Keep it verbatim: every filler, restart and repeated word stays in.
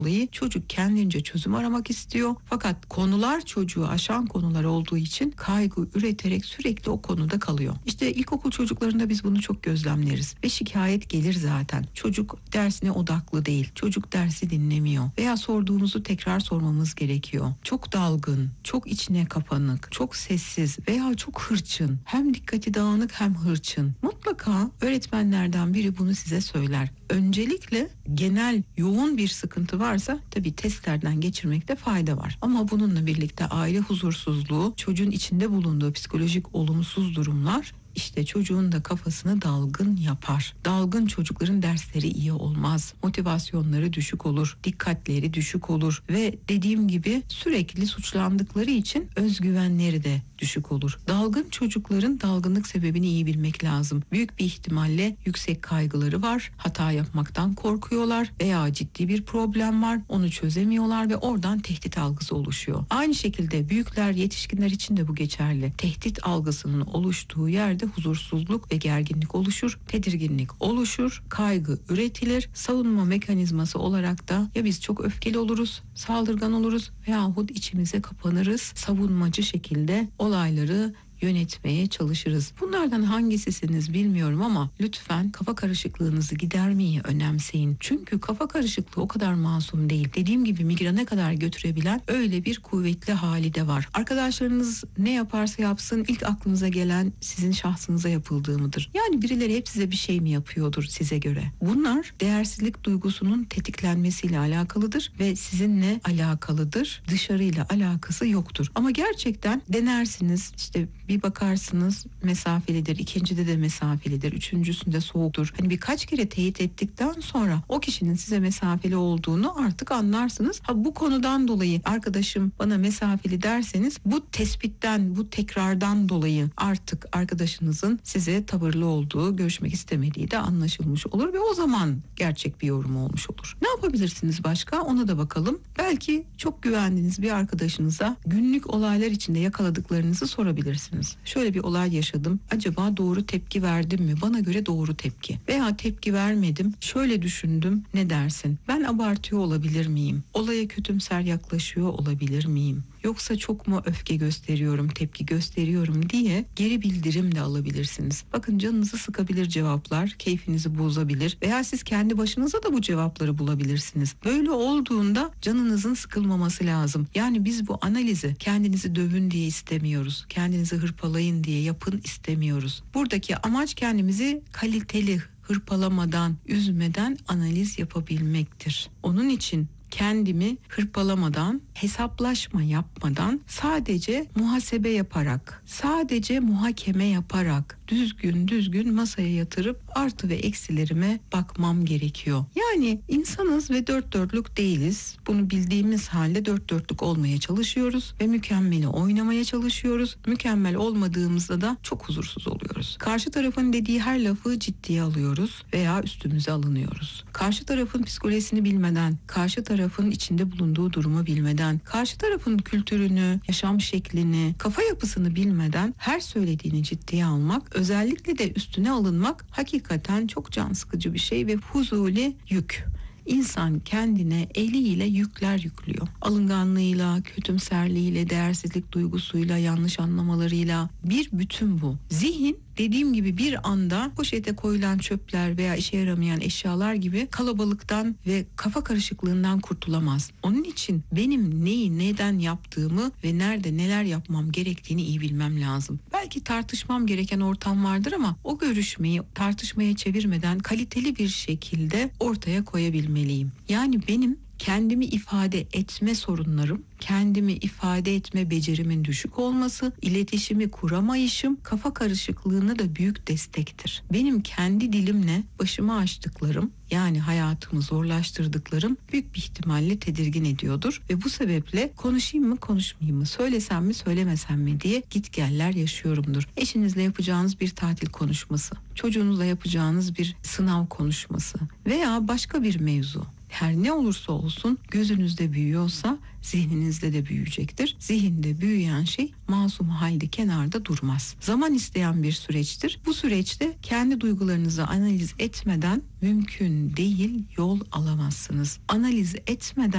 dolayı çocuk kendince çözüm aramak istiyor. Fakat konular çocuğu aşan konular olduğu için kaygı üreterek sürekli o konuda kalıyor. İşte ilkokul çocuklarında biz bunu çok gözlemleriz ve şikayet gelir zaten. Çocuk dersine odaklı değil. Çocuk dersi dinlemiyor veya sorduğumuzu tekrar sormamız gerekiyor. Çok dalgın, çok içine kapanık, çok sessiz veya çok hırçın. Hem dikkati dağınık hem hırçın. Mutlaka öğretmenlerden biri bunu size söyler. Öncelikle genel yoğun bir sıkıntı varsa tabii testlerden geçirmekte fayda var. Ama bununla birlikte aile huzursuzluğu, çocuğun içinde bulunduğu psikolojik olumsuz durumlar işte çocuğun da kafasını dalgın yapar. Dalgın çocukların dersleri iyi olmaz. Motivasyonları düşük olur. Dikkatleri düşük olur. Ve dediğim gibi sürekli suçlandıkları için özgüvenleri de düşük olur. Dalgın çocukların dalgınlık sebebini iyi bilmek lazım. Büyük bir ihtimalle yüksek kaygıları var. Hata yapmaktan korkuyorlar veya ciddi bir problem var. Onu çözemiyorlar ve oradan tehdit algısı oluşuyor. Aynı şekilde büyükler, yetişkinler için de bu geçerli. Tehdit algısının oluştuğu yerde huzursuzluk ve gerginlik oluşur, tedirginlik oluşur, kaygı üretilir. Savunma mekanizması olarak da ya biz çok öfkeli oluruz, saldırgan oluruz veyahut içimize kapanırız. Savunmacı şekilde olayları yönetmeye çalışırız. Bunlardan hangisisiniz bilmiyorum ama lütfen kafa karışıklığınızı gidermeyi önemseyin. Çünkü kafa karışıklığı o kadar masum değil. Dediğim gibi migrene kadar götürebilen öyle bir kuvvetli hali de var. Arkadaşlarınız ne yaparsa yapsın ilk aklınıza gelen sizin şahsınıza yapıldığı mıdır? Yani birileri hep size bir şey mi yapıyordur size göre? Bunlar değersizlik duygusunun tetiklenmesiyle alakalıdır ve sizinle alakalıdır. Dışarıyla alakası yoktur. Ama gerçekten denersiniz işte bir bakarsınız mesafelidir, ikincide de mesafelidir, üçüncüsünde soğuktur. Hani birkaç kere teyit ettikten sonra o kişinin size mesafeli olduğunu artık anlarsınız. Ha bu konudan dolayı arkadaşım bana mesafeli derseniz bu tespitten, bu tekrardan dolayı artık arkadaşınızın size tavırlı olduğu, görüşmek istemediği de anlaşılmış olur ve o zaman gerçek bir yorum olmuş olur. Ne yapabilirsiniz başka? Ona da bakalım. Belki çok güvendiğiniz bir arkadaşınıza günlük olaylar içinde yakaladıklarınızı sorabilirsiniz. Şöyle bir olay yaşadım. Acaba doğru tepki verdim mi? Bana göre doğru tepki. Veya tepki vermedim. Şöyle düşündüm. Ne dersin? Ben abartıyor olabilir miyim? Olaya kötümser yaklaşıyor olabilir miyim? Yoksa çok mu öfke gösteriyorum, tepki gösteriyorum diye geri bildirim de alabilirsiniz. Bakın canınızı sıkabilir cevaplar, keyfinizi bozabilir veya siz kendi başınıza da bu cevapları bulabilirsiniz. Böyle olduğunda canınızın sıkılmaması lazım. Yani biz bu analizi kendinizi dövün diye istemiyoruz. Kendinizi hırpalayın diye yapın istemiyoruz. Buradaki amaç kendimizi kaliteli, hırpalamadan, üzmeden analiz yapabilmektir. Onun için kendimi hırpalamadan, hesaplaşma yapmadan, sadece muhasebe yaparak, sadece muhakeme yaparak, düzgün düzgün masaya yatırıp artı ve eksilerime bakmam gerekiyor. Yani insanız ve dört dörtlük değiliz. Bunu bildiğimiz halde dört dörtlük olmaya çalışıyoruz ve mükemmeli oynamaya çalışıyoruz. Mükemmel olmadığımızda da çok huzursuz oluyoruz. Karşı tarafın dediği her lafı ciddiye alıyoruz veya üstümüze alınıyoruz. Karşı tarafın psikolojisini bilmeden, karşı tarafın içinde bulunduğu durumu bilmeden, karşı tarafın kültürünü, yaşam şeklini, kafa yapısını bilmeden her söylediğini ciddiye almak, özellikle de üstüne alınmak hakikaten çok can sıkıcı bir şey ve fuzuli yük. İnsan kendine eliyle yükler yüklüyor. Alınganlığıyla, kötümserliğiyle, değersizlik duygusuyla, yanlış anlamalarıyla bir bütün bu. Zihin dediğim gibi bir anda poşete koyulan çöpler veya işe yaramayan eşyalar gibi kalabalıktan ve kafa karışıklığından kurtulamaz. Onun için benim neyi neden yaptığımı ve nerede neler yapmam gerektiğini iyi bilmem lazım. Belki tartışmam gereken ortam vardır ama o görüşmeyi tartışmaya çevirmeden kaliteli bir şekilde ortaya koyabilmeliyim. Yani benim kendimi ifade etme sorunlarım, kendimi ifade etme becerimin düşük olması, iletişimi kuramayışım, kafa karışıklığına da büyük destektir. Benim kendi dilimle başıma açtıklarım, yani hayatımı zorlaştırdıklarım büyük bir ihtimalle tedirgin ediyordur ve bu sebeple konuşayım mı konuşmayayım mı, söylesem mi söylemesem mi diye gitgeller yaşıyorumdur. Eşinizle yapacağınız bir tatil konuşması, çocuğunuzla yapacağınız bir sınav konuşması veya başka bir mevzu. Her ne olursa olsun gözünüzde büyüyorsa zihninizde de büyüyecektir. Zihinde büyüyen şey masum halde kenarda durmaz. Zaman isteyen bir süreçtir. Bu süreçte kendi duygularınızı analiz etmeden mümkün değil yol alamazsınız. Analiz etmeden